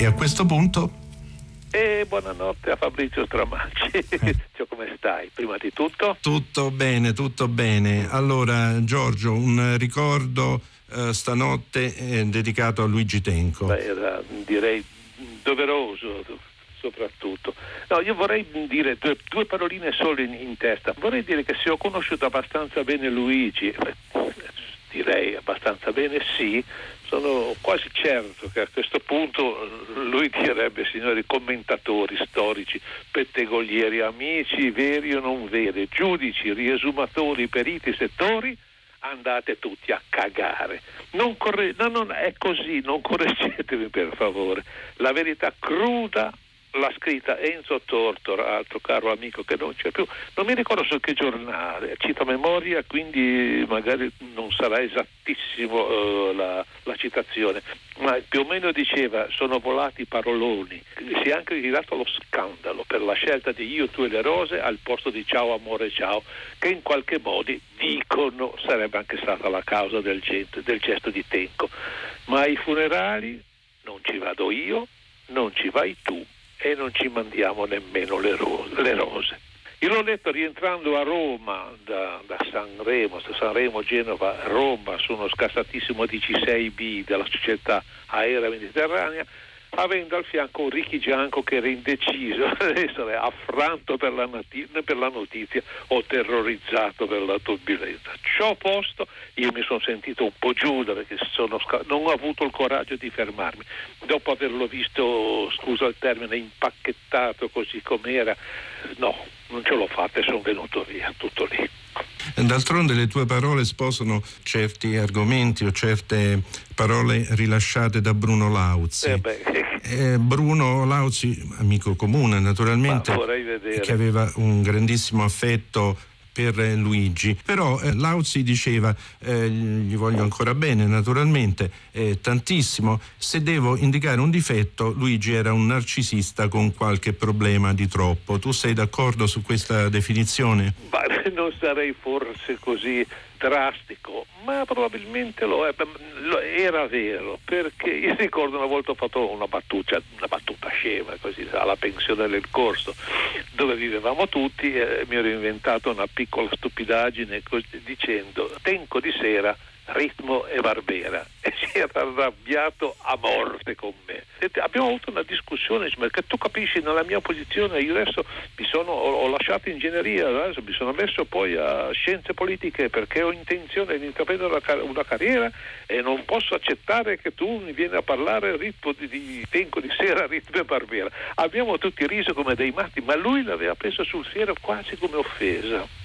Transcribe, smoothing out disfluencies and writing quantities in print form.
E a questo punto? E buonanotte a Fabrizio Stramacci. Cioè, come stai? Prima di tutto? Tutto bene. Allora, Giorgio, un ricordo stanotte dedicato a Luigi Tenco. Beh, era, direi, doveroso soprattutto. No, io vorrei dire due paroline solo in testa. Vorrei dire che se ho conosciuto abbastanza bene Luigi, direi abbastanza bene, sì, sono quasi certo che a questo punto lui direbbe: signori commentatori storici, pettegolieri, amici veri o non veri, giudici, riesumatori, periti, settori, andate tutti a cagare. Non è così, non correggetemi per favore. La verità cruda l'ha scritta Enzo Tortor, altro caro amico che non c'è più, non mi ricordo su che giornale, cito a memoria, quindi magari non sarà esattissimo la citazione, ma più o meno diceva: sono volati paroloni. Si è anche girato lo scandalo per la scelta di Io, tu e le rose al posto di Ciao amore ciao, che in qualche modo dicono sarebbe anche stata la causa del gesto di Tenco. Ma ai funerali non ci vado io, non ci vai tu e non ci mandiamo nemmeno le rose. Io l'ho letto rientrando a Roma da Sanremo, Genova, Roma, su uno scassatissimo DC6B della società aerea mediterranea, avendo al fianco un Ricky Gianco che era indeciso essere affranto per la notizia o terrorizzato per la turbolenza. Ciò posto, io mi sono sentito un po' Giuda, perché non ho avuto il coraggio di fermarmi. Dopo averlo visto, scusa il termine, impacchettato così com'era, no, non ce l'ho fatta e sono venuto via, tutto lì. D'altronde le tue parole sposano certi argomenti o certe parole rilasciate da Bruno Lauzi. Bruno Lauzi, amico comune naturalmente, che aveva un grandissimo affetto per Luigi, però Lauzi diceva, gli voglio ancora bene naturalmente, tantissimo, se devo indicare un difetto, Luigi era un narcisista con qualche problema di troppo. Tu sei d'accordo su questa definizione? Non sarei forse così drastico, ma probabilmente lo è. Era vero, perché io ricordo una volta ho fatto una battuta scema, così, alla pensione del corso, dove vivevamo tutti, mi ero inventato una piccola stupidaggine dicendo: Tenco di sera, ritmo e Barbera, e si era arrabbiato a morte con me. Abbiamo avuto una discussione, perché tu capisci, nella mia posizione io adesso ho lasciato ingegneria, adesso mi sono messo poi a scienze politiche perché ho intenzione di intraprendere una carriera e non posso accettare che tu mi vieni a parlare ritmo di Tenco di sera, ritmo e Barbera. Abbiamo tutti riso come dei matti, ma lui l'aveva preso sul serio quasi come offesa.